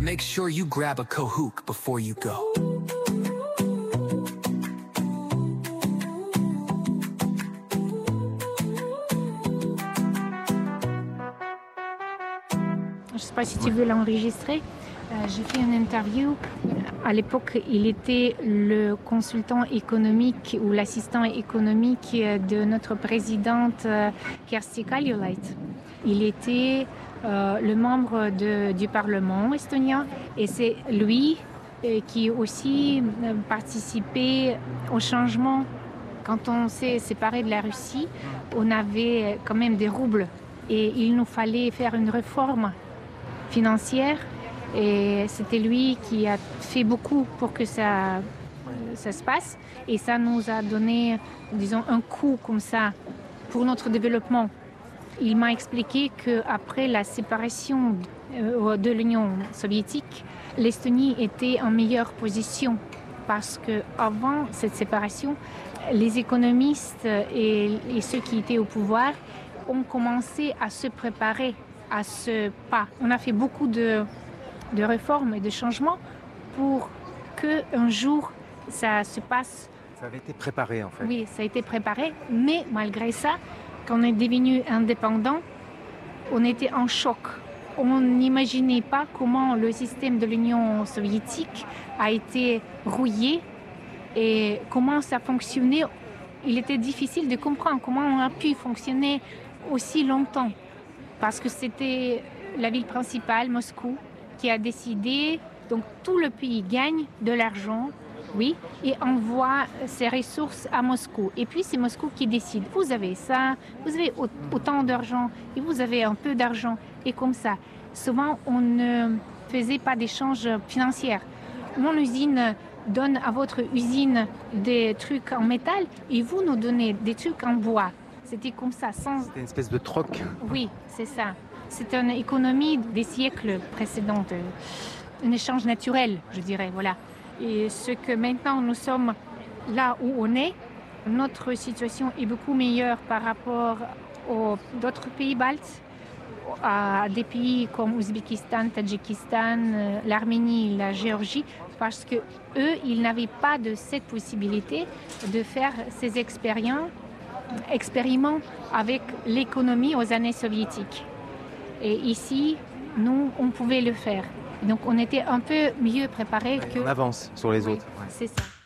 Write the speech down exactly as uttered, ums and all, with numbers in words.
Make sure you grab a Kahoot before you go. Je ne sais pas si tu veux l'enregistrer. Euh, j'ai fait une interview. À l'époque, il était le consultant économique ou l'assistant économique de notre présidente Kersti Kaljulaid. Il était euh, le membre de, du Parlement estonien et c'est lui euh, qui aussi euh, participé au changement. Quand on s'est séparé de la Russie, on avait quand même des roubles et il nous fallait faire une réforme financière et c'était lui qui a fait beaucoup pour que ça, ça se passe et ça nous a donné, disons, un coup comme ça pour notre développement. Il m'a expliqué qu'après la séparation de l'Union soviétique, l'Estonie était en meilleure position parce qu'avant cette séparation, les économistes et, et ceux qui étaient au pouvoir ont commencé à se préparer à ce pas. On a fait beaucoup de, de réformes et de changements pour qu'un jour ça se passe. Ça avait été préparé en fait. Oui, ça a été préparé, mais malgré ça, quand on est devenu indépendant, on était en choc. On n'imaginait pas comment le système de l'Union soviétique a été rouillé et comment ça fonctionnait. Il était difficile de comprendre comment on a pu fonctionner aussi longtemps. Parce que c'était la ville principale, Moscou, qui a décidé, donc tout le pays gagne de l'argent, oui, et envoie ses ressources à Moscou. Et puis c'est Moscou qui décide, vous avez ça, vous avez autant d'argent, et vous avez un peu d'argent, et comme ça. Souvent, on ne faisait pas d'échange financier. Mon usine donne à votre usine des trucs en métal, et vous nous donnez des trucs en bois. C'était comme ça, sans... C'était une espèce de troc. Oui, c'est ça. C'est une économie des siècles précédents, un échange naturel, je dirais, voilà. Et ce que maintenant nous sommes là où on est, notre situation est beaucoup meilleure par rapport aux d'autres pays baltes, à des pays comme Ouzbékistan, Tadjikistan, l'Arménie, la Géorgie, parce que eux, ils n'avaient pas de cette possibilité de faire ces expériences expériment avec l'économie aux années soviétiques. Et ici, nous, on pouvait le faire. Donc, on était un peu mieux préparés que... On avance sur les oui, autres. C'est ça.